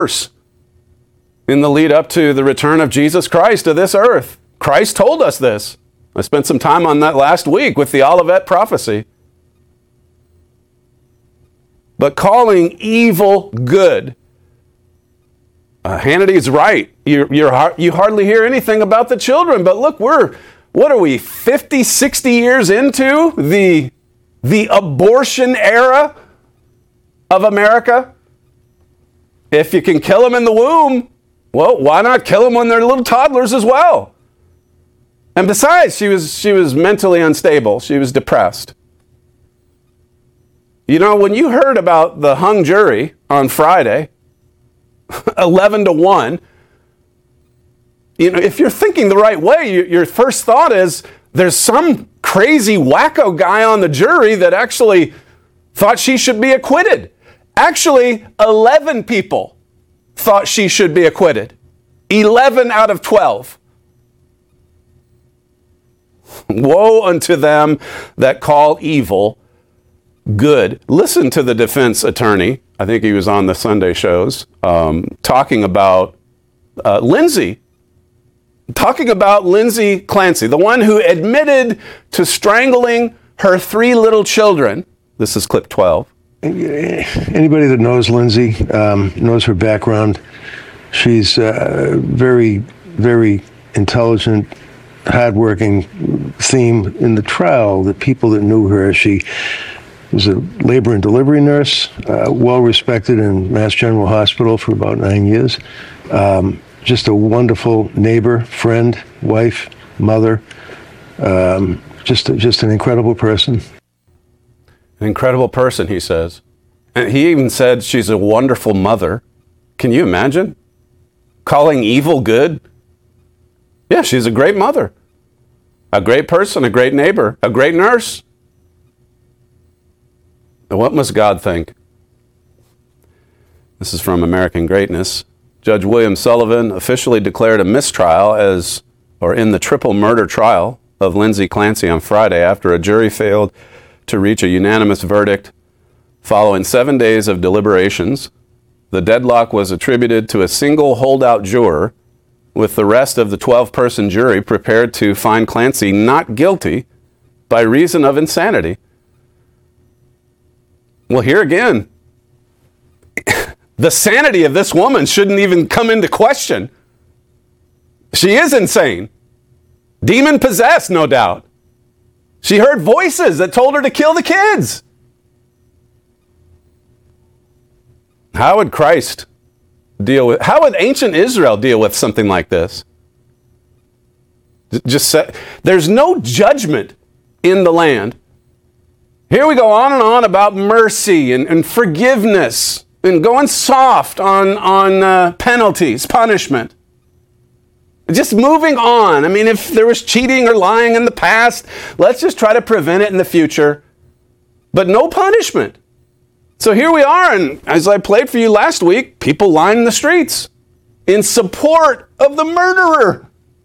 in the lead up to the return of Jesus Christ to this earth. Christ told us this. I spent some time on that last week with the Olivet prophecy. But calling evil good, Hannity's right. You hardly hear anything about the children, but look, what are we, 50, 60 years into the abortion era of America? If you can kill them in the womb, well, why not kill them when they're little toddlers as well? And besides, she was mentally unstable. She was depressed. You know, when you heard about the hung jury on Friday, 11-1, you know, if you're thinking the right way, your first thought is there's some crazy wacko guy on the jury that actually thought she should be acquitted. Actually, 11 people thought she should be acquitted. 11 out of 12. Woe unto them that call evil good. Listen to the defense attorney. I think he was on the Sunday shows talking about Lindsay Clancy, the one who admitted to strangling her 3 little children. This is clip 12. Anybody that knows Lindsay knows her background. She's very, very intelligent, hardworking. Theme in the trial, the people that knew her, she was a labor and delivery nurse, well respected in Mass General Hospital for about 9 years. Just a wonderful neighbor, friend, wife, mother. Just an incredible person. An incredible person, he says. And he even said she's a wonderful mother. Can you imagine? Calling evil good? Yeah, she's a great mother. A great person, a great neighbor, a great nurse. And what must God think? This is from American Greatness. Judge William Sullivan officially declared a mistrial in the triple murder trial of Lindsay Clancy on Friday after a jury failed to reach a unanimous verdict following 7 days of deliberations. The deadlock was attributed to a single holdout juror, with the rest of the 12-person jury prepared to find Clancy not guilty by reason of insanity. Well, here again, the sanity of this woman shouldn't even come into question. She is insane. Demon-possessed, no doubt. She heard voices that told her to kill the kids. How would how would ancient Israel deal with something like this? There's no judgment in the land. Here we go on and on about mercy and forgiveness and going soft on penalties, punishment. Just moving on. I mean, if there was cheating or lying in the past, let's just try to prevent it in the future. But no punishment. So here we are, and as I played for you last week, people line the streets in support of the murderer.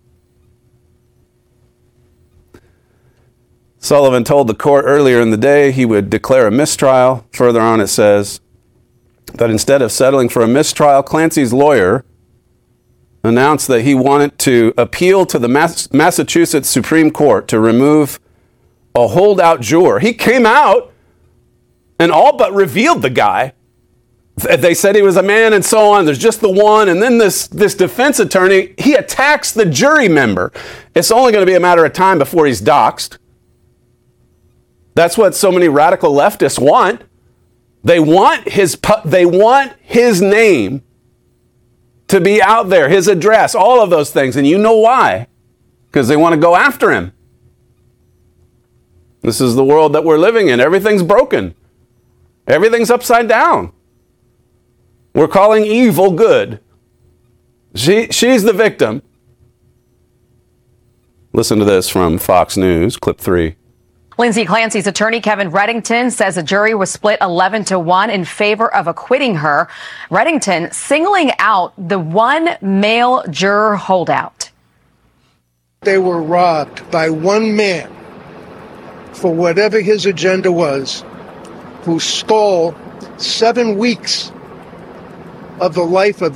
Sullivan told the court earlier in the day he would declare a mistrial. Further on it says that instead of settling for a mistrial, Clancy's lawyer announced that he wanted to appeal to the Massachusetts Supreme Court to remove a holdout juror. He came out and all but revealed the guy. They said he was a man and so on. There's just the one. And then this defense attorney, he attacks the jury member. It's only going to be a matter of time before he's doxxed. That's what so many radical leftists want. They want his name to be out there, his address, all of those things. And you know why? Because they want to go after him. This is the world that we're living in. Everything's broken. Everything's upside down. We're calling evil good. She's the victim. Listen to this from Fox News, clip 3. Lindsay Clancy's attorney, Kevin Reddington, says the jury was split 11-1 in favor of acquitting her. Reddington singling out the one male juror holdout. They were robbed by one man for whatever his agenda was, who stole 7 weeks of the life of